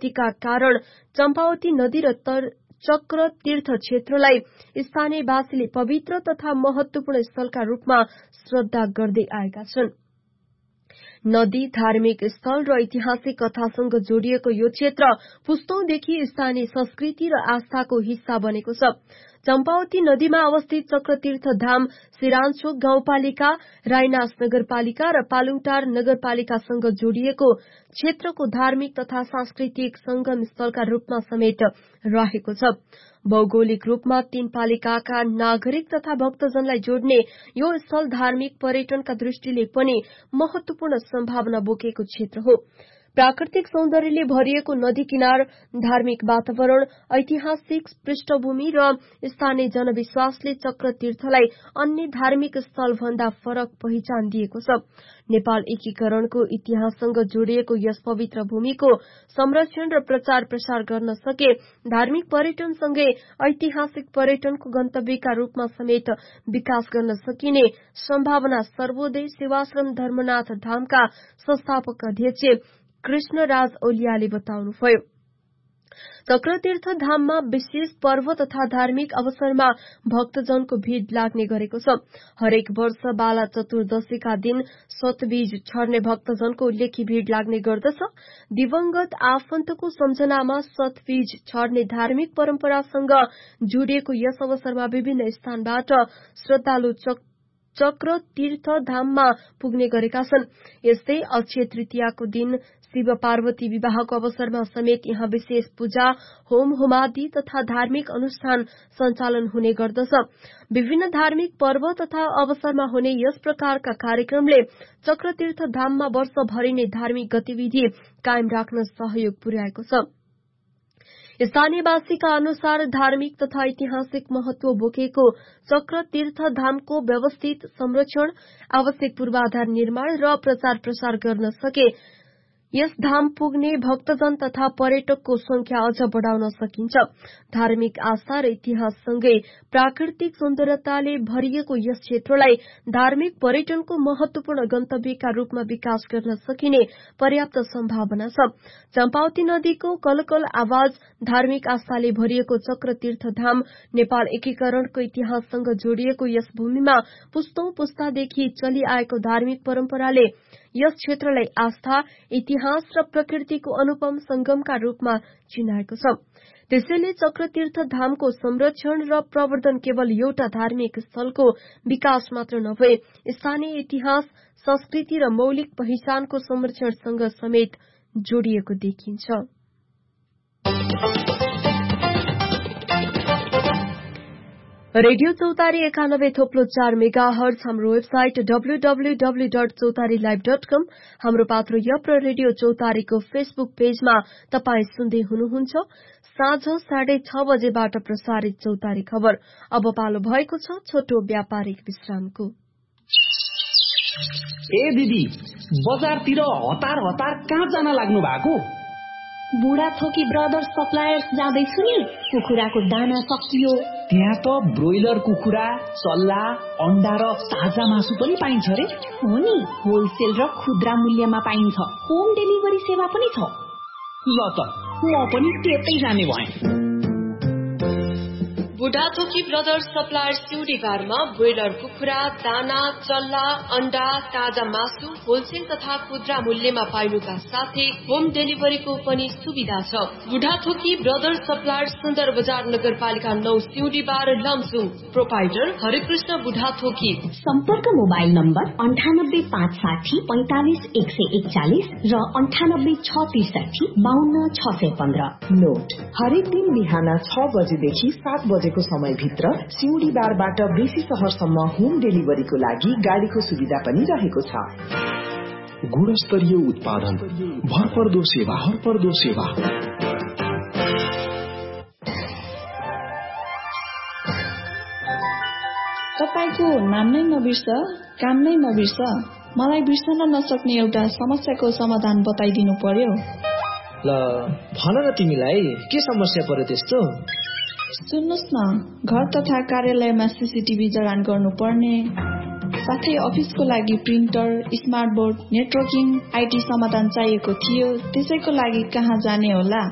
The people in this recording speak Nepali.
विपत्तिका कारण चम्पावती नदी र चक्र तीर्थ क्षेत्रलाई स्थानीयवासीले पवित्र तथा महत्वपूर्ण स्थलका रूपमा श्रद्धा गर्दै आएका छन्। नदी, धार्मिक स्थल र ऐतिहासिक कथासँग जोडिएको यो क्षेत्र पुस्तौंदेखि स्थानीय संस्कृति र आस्थाको हिस्सा बनेको छ। चम्पावती नदीमा अवस्थित चक्रतीर्थ धाम सिरानचोक गाउँपालिका, राइनास नगरपालिका र पालुङटार नगरपालिकासँग जोडिएको क्षेत्रको धार्मिक तथा सांस्कृतिक संगम स्थलका रूपमा समेत रहेको छ। भौगोलिक रूपमा 3 पालिकाका नागरिक तथा भक्तजनलाई जोड्ने यो स्थल धार्मिक पर्यटनका दृष्टिले पनि महत्वपूर्ण सम्भावना बोकेको क्षेत्र हो। प्राकृतिक सौन्दर्यले भरिएको नदी किनार, धार्मिक वातावरण, ऐतिहासिक पृष्ठभूमि र स्थानीय जनविश्वासले चक्र तीर्थलाई अन्य धार्मिक स्थल भन्दा फरक पहिचान दिएको छ। नेपाल एकीकरणको इतिहाससँग जोडिएको यस पवित्र भूमिको संरक्षण र प्रचार प्रसार गर्न सके धार्मिक पर्यटनसँगै ऐतिहासिक पर्यटनको गन्तव्यका रूपमा समेत विकास गर्न सकिने सम्भावना सर्वोदय सेवाश्रम धर्मनाथ धामका संस्थापक अध्यक्ष कृष्णराज ओलियाले बताउनुभयो। चक्रतीर्थ धाममा विशेष पर्व तथा धार्मिक अवसरमा भक्तजनको भीड़ लाग्ने गरेको छ। हरेक वर्ष बाला चतुर्दशीका दिन सतबीज छर्ने भक्तजनको उल्लेखी भीड़ लाग्ने गर्दछ। दिवंगत आफन्तको सम्झनामा सतबीज छर्ने धार्मिक परम्परासँग जोडिएको यस अवसरमा विभिन्न स्थानबाट श्रद्धालु चक्र तीर्थ धाममा पुग्ने गरेका छन्। यस्तै अक्षय तृतीयाको दिन शिव पार्वती विवाहको अवसरमा समेत यहाँ विशेष पूजा, होम होमादि तथा धार्मिक अनुष्ठान सञ्चालन हुने गर्दछ। विभिन्न धार्मिक पर्व तथा अवसरमा हुने यस प्रकारका कार्यक्रमले चक्रतीर्थ धाममा वर्षभरि नै धार्मिक गतिविधि कायम राख्न सहयोग पुर्याएको छ। स्थानीयवासीका अनुसार धार्मिक तथा ऐतिहासिक महत्व बोकेको चक्र तीर्थ धामको व्यवस्थित संरक्षण, आवश्यक पूर्वाधार निर्माण र प्रचार प्रसार गर्न सके यस धाम पुग्ने भक्तजन तथा पर्यटकको संख्या अझ बढ़ाउन सकिन्छ। धार्मिक आस्था र इतिहाससँगै प्राकृतिक सौन्दर्यताले भरिएको यस क्षेत्रलाई धार्मिक पर्यटनको महत्वपूर्ण गन्तव्यका रूपमा विकास गर्न सकिने पर्याप्त सम्भावना छ। चम्पावती नदीको कलकल आवाज, धार्मिक आस्थाले भरिएको चक्रतीर्थ धाम नेपाल एकीकरणको इतिहाससँग जोडिएको यस भूमिमा पुस्तौं पुस्तादेखि चलिआएको धार्मिक परम्पराले यस क्षेत्रलाई आस्था, इतिहास र प्रकृतिको अनुपम संगमका रूपमा चिनाएको छ। त्यसैले चक्रतीर्थ धामको संरक्षण र प्रवर्धन केवल एउटा धार्मिक स्थलको विकास मात्र नभए स्थानीय इतिहास, संस्कृति र मौलिक पहिचानको संरक्षणसँग समेत जोडिएको देखिन्छ। रेडियो चौतारी 91.4 मेगाहर्ज, हाम्रो वेबसाइट www.चौतारीलाइभ.com, हाम्रो पात्र यप र रेडियो चौतारीको फेसबुक पेजमा तपाई सुन्दै हुनुहुन्छ। साँझ 6:30 बजेबाट प्रसारित चौतारी खबर। अब पालो भएको छ छोटो व्यापारिक विश्रामको। ए दिदी, बजारतिर हतार हतार कहाँ जान लाग्नु भएको? बुढाथोकी ब्रदर्स सप्लायर्स जाँदैछु नि। कुखुराको दाना सकियो। त्यहाँ त ब्रोइलर कुखुरा, चल्ला, अण्डा र ताजा मासु पनि पाइन्छ रे। हो नि, होलसेल र खुद्रा मूल्यमा पाइन्छ। होम डेलिभरी सेवा पनि छ। ल त म पनि त्यतै जाने भएँ। बुढाथोकी ब्रदर्स सप्लायर सिउडी बारमा ब्रोइलर कुखुरा, दाना, चल्ला, अण्डा, ताजा मासु होलसेल तथा खुद्रा मूल्यमा पाइनुका साथै होम डेलिभरीको पनि सुविधा छ। बुढाथोकी ब्रदर्स सप्लायर सुन्दर बजार नगरपालिका 9 सिउडी बार लमजुङ। प्रोपाइटर हरिकृष्ण बुढाथोकी। सम्पर्क मोबाइल नम्बर 9856454141 र 9863352615। नोट: हरेक दिन बिहान 6 बजेदेखि 7 बजेको समयभित्र सिउडी बारबाट बेसी शहरसम्म होम डेलिभरीको लागि गाडीको सुविधा पनि रहेको छ। गुणस्तरीय उत्पादन, भरपर्दो सेवा, हरपर्दो सेवा। तपाईको नाम नै नबिर्स, काम नै नबिर्स। मलाई बिर्सन नसक्ने एउटा समस्याको समाधान बताइदिनु पर्यो। ल भन न, तिमीलाई के समस्या पर्यो त्यस्तो? सुन्नुस् न, घर तथा कार्यालयमा सीसीटीभी जडान गर्नुपर्ने, साथै अफिसको लागि printer, smart board, networking, IT समाधान चाहिएको थियो। त्यसैको लागि कहाँ जाने होला?